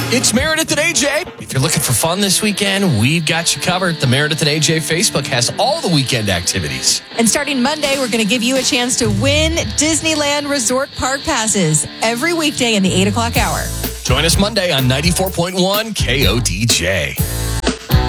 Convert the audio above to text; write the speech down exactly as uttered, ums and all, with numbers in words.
It's Meredith and A J. If you're looking for fun this weekend, we've got you covered. The Meredith and A J Facebook has all the weekend activities. And starting Monday, we're going to give you a chance to win Disneyland Resort Park Passes every weekday in the eight o'clock hour. Join us Monday on ninety-four point one K O D J.